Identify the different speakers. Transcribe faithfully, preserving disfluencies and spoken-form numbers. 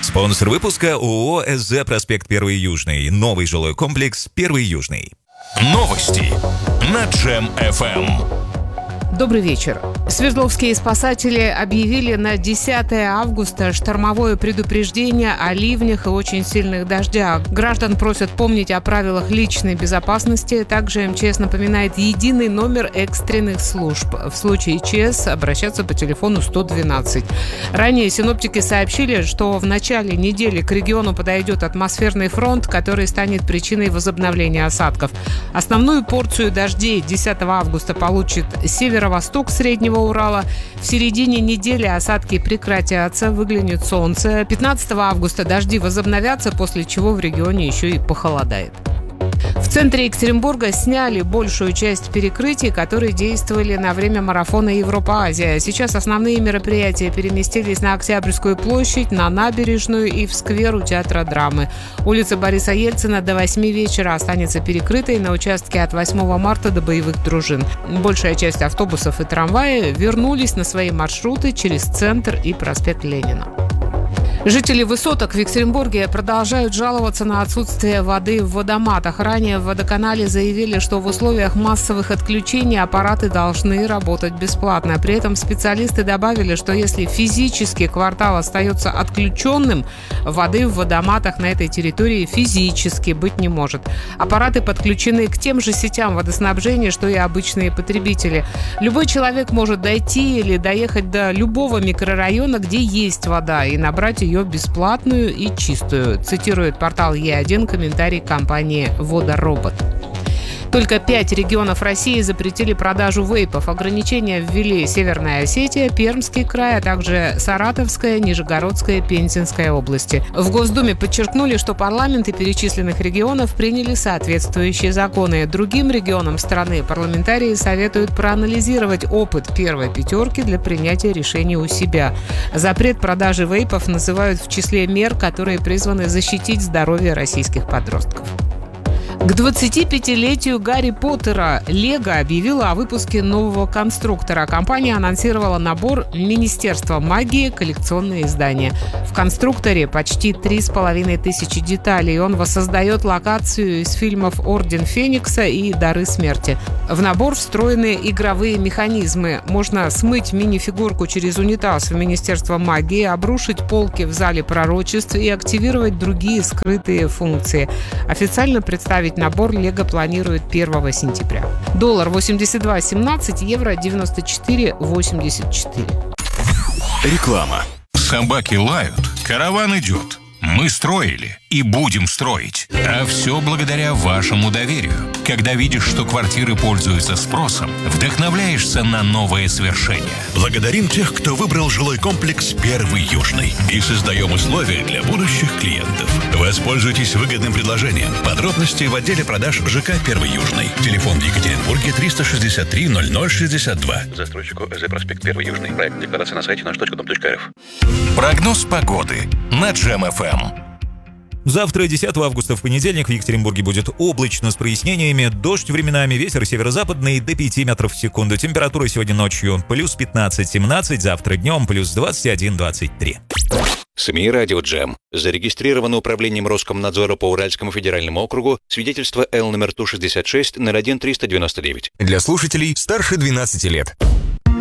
Speaker 1: Спонсор выпуска ООО «СЗ Проспект Первый Южный». Новый жилой комплекс «Первый Южный».
Speaker 2: Новости на Джем-эф эм.
Speaker 3: Добрый вечер. Свердловские спасатели объявили на десятое августа штормовое предупреждение о ливнях и очень сильных дождях. Граждан просят помнить о правилах личной безопасности. Также МЧС напоминает единый номер экстренных служб. В случае ЧС обращаться по телефону сто двенадцать. Ранее синоптики сообщили, что в начале недели к региону подойдет атмосферный фронт, который станет причиной возобновления осадков. Основную порцию дождей десятого августа получит северо-восток Среднего Урала. В середине недели осадки прекратятся, выглянет солнце. пятнадцатого августа дожди возобновятся, после чего в регионе еще и похолодает. В центре Екатеринбурга сняли большую часть перекрытий, которые действовали на время марафона Европа-Азия. Сейчас основные мероприятия переместились на Октябрьскую площадь, на набережную и в сквер у Театра драмы. Улица Бориса Ельцина до восьми вечера останется перекрытой на участке от восьмого марта до боевых дружин. Большая часть автобусов и трамваев вернулись на свои маршруты через центр и проспект Ленина. Жители высоток в Екатеринбурге продолжают жаловаться на отсутствие воды в водоматах. Ранее в водоканале заявили, что в условиях массовых отключений аппараты должны работать бесплатно. При этом специалисты добавили, что если физически квартал остается отключенным, воды в водоматах на этой территории физически быть не может. Аппараты подключены к тем же сетям водоснабжения, что и обычные потребители. Любой человек может дойти или доехать до любого микрорайона, где есть вода, и набрать ее ее бесплатную и чистую, цитирует портал Е один комментарий компании «Водоробот». Только пять регионов России запретили продажу вейпов. Ограничения ввели Северная Осетия, Пермский край, а также Саратовская, Нижегородская, Пензенская области. В Госдуме подчеркнули, что парламенты перечисленных регионов приняли соответствующие законы. Другим регионам страны парламентарии советуют проанализировать опыт первой пятерки для принятия решений у себя. Запрет продажи вейпов называют в числе мер, которые призваны защитить здоровье российских подростков. К двадцатипятилетию Гарри Поттера Лего объявила о выпуске нового конструктора. Компания анонсировала набор Министерства магии коллекционные издания. В конструкторе почти три с половиной тысячи деталей. Он воссоздает локацию из фильмов «Орден Феникса» и «Дары смерти». В набор встроены игровые механизмы. Можно смыть мини-фигурку через унитаз в Министерство магии, обрушить полки в зале пророчеств и активировать другие скрытые функции. Официально представить набор Лего планирует первого сентября. Доллар восемьдесят два семнадцать, евро девяносто четыре восемьдесят четыре.
Speaker 2: Реклама. Собаки лают, караван идет. Мы строили и будем строить. А все благодаря вашему доверию. Когда видишь, что квартиры пользуются спросом, вдохновляешься на новые свершения.
Speaker 4: Благодарим тех, кто выбрал жилой комплекс «Первый Южный». И создаем условия для будущих клиентов. Воспользуйтесь выгодным предложением. Подробности в отделе продаж ЖК «Первый Южный». Телефон в Екатеринбурге триста шестьдесят три ноль ноль шестьдесят два. Застройщику ЭЗ Проспект Первый Южный. Проект декларации на сайте наш точка дом точка эр эф.
Speaker 2: Прогноз погоды на Джем-эф эм.
Speaker 1: Завтра, десятого августа, в понедельник, в Екатеринбурге будет облачно с прояснениями, дождь временами, ветер северо-западный до пяти метров в секунду. Температура сегодня ночью плюс пятнадцать-семнадцать, завтра днем плюс двадцать один двадцать три.
Speaker 5: СМИ «Радио Джем». Зарегистрировано управлением Роскомнадзора по Уральскому федеральному округу. Свидетельство Л номер Ту шестьдесят шесть ноль один триста девяносто девять.
Speaker 6: Для слушателей старше двенадцати лет.